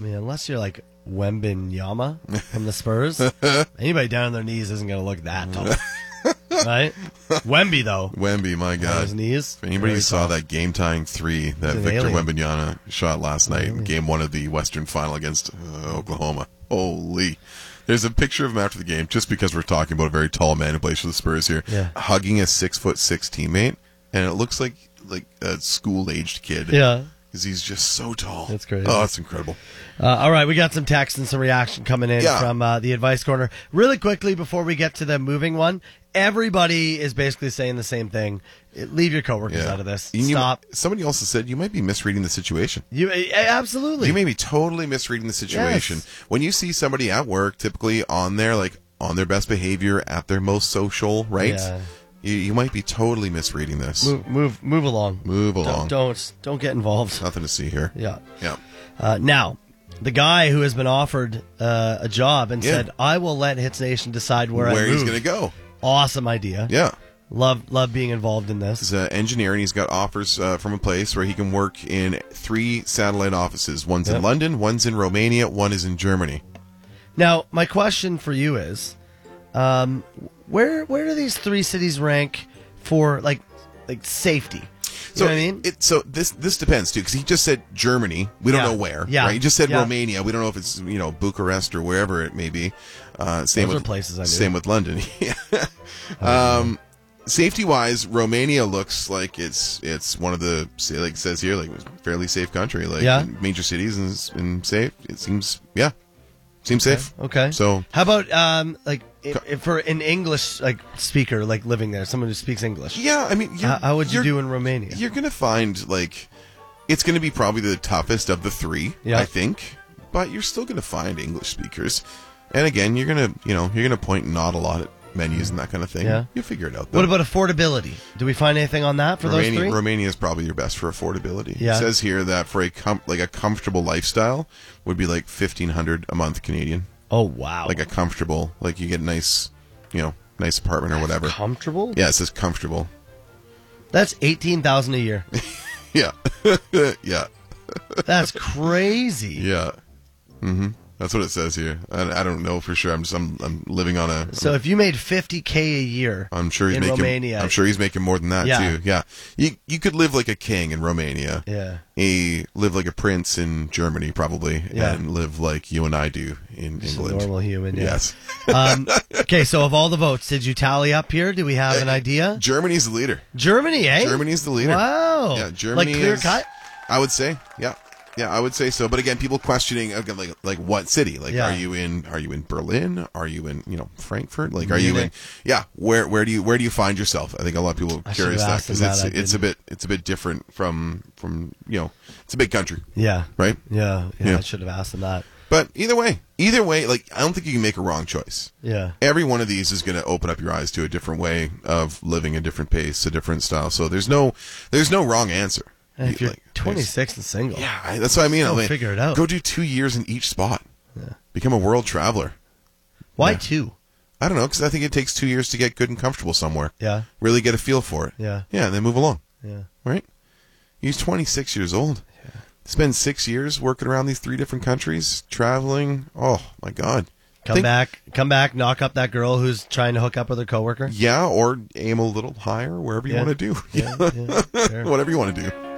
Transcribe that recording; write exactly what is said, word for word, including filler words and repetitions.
mean, unless you're like Wembanyama from the Spurs, anybody down on their knees isn't going to look that tall. Right? Wemby, though. Wemby, my God. On his knees. If anybody Very saw tall. that game-tying three that He's an Victor alien. Wembanyama shot last night in game one of the Western Final against uh, Oklahoma. Holy. There's a picture of him after the game, just because we're talking about a very tall man who plays for the Spurs here, Yeah. hugging a six-foot-six teammate, and it looks like like a school-aged kid. Yeah. Because he's just so tall. That's crazy. Oh, that's incredible. Uh, all right, we got some text and some reaction coming in Yeah. from uh, the Advice Corner. Really quickly, before we get to the moving one, everybody is basically saying the same thing. Leave your coworkers Yeah. out of this. You- Stop. Somebody also said you might be misreading the situation. You uh, absolutely. You may be totally misreading the situation. Yes. When you see somebody at work, typically on their like on their best behavior, at their most social, right? Yeah. You, you might be totally misreading this. move, move, move along. Move along. Don't, don't, don't get involved. Nothing to see here. Yeah. Yeah. Uh, now, the guy who has been offered uh, a job and Yeah. said, "I will let Hits Nation decide where, Where I move." he's going to go. Awesome idea. Yeah. Love, love being involved in this. He's an engineer, and he's got offers uh, from a place where he can work in three satellite offices. One's Yep. in London, one's in Romania, one is in Germany. Now, my question for you is, um, where where do these three cities rank for like like safety? You So know what I mean? It, so this this depends too, because he just said Germany. We don't Yeah. know where. Yeah. Right? He just said Yeah. Romania. We don't know if it's you know Bucharest or wherever it may be. Uh, same Those with are places I knew. Same with London. um, safety wise, Romania looks like it's it's one of the say, like it says here, like fairly safe country. Like Yeah. major cities and, and safe. It seems yeah, seems safe. Okay. So How about um like if, if for an English like speaker like living there, someone who speaks English? yeah, I mean, you're, How, how would you you're- do in Romania? You're gonna find like it's gonna be probably the toughest of the three, Yeah. I think. But you're still gonna find English speakers, and again, you're gonna you know you're gonna point and nod a lot at menus and that kind of thing. Yeah. You'll figure it out. Though. What about affordability? Do we find anything on that for Romania? those three? Romania is probably your best for affordability. Yeah. It says here that for a com- like a comfortable lifestyle would be like fifteen hundred a month Canadian. Oh wow! Like a comfortable, like you get a nice, you know, nice apartment or whatever. comfortable? Yeah, it says comfortable. That's eighteen thousand a year. Yeah, yeah. That's crazy. Yeah. Mm-hmm. That's what it says here. I, I don't know for sure. I'm just I'm, I'm living on a. So if you made fifty K a year, I'm sure he's in making. Romania, I'm sure he's making more than that Yeah. too. Yeah. You you could live like a king in Romania. Yeah. A live like a prince in Germany probably, Yeah. and live like you and I do in Just a England. normal human. Yeah. Yes. um, okay, so of all the votes, did you tally up here? Do we have an idea? Germany's the leader. Germany, eh? Germany's the leader. Wow. Yeah, Germany Like clear is, cut? I would say, yeah, yeah, I would say so. But again, people questioning, okay, like, like what city? Like, Yeah. are you in? Are you in Berlin? Are you in, you know, Frankfurt? Like, are you in? Munich. Yeah, where where do you where do you find yourself? I think a lot of people I are curious should've that asked them because it's that, I it's a didn't. bit it's a bit different from from you know it's a big country, Yeah. right? Yeah. Yeah. Yeah. I should have asked them that. But either way, either way, like I don't think you can make a wrong choice. Yeah. Every one of these is going to open up your eyes to a different way of living, a different pace, a different style. So there's no there's no wrong answer. And if You- you're like, there's- twenty-six and single, Yeah, I, that's what I mean. Go I mean, figure it out. Go do two years in each spot. Yeah. Become a world traveler. why Yeah. two? I don't know, because I think it takes two years to get good and comfortable somewhere. Yeah. Really get a feel for it. Yeah. Yeah, and then move along. Yeah. Right? He's twenty-six years old. Spend six years working around these three different countries, traveling. Oh, my God. Come Think- back, come back, knock up that girl who's trying to hook up with her coworker. Yeah, or aim a little higher, wherever you Yeah. want to do. Yeah, yeah, fair. Whatever you want to do.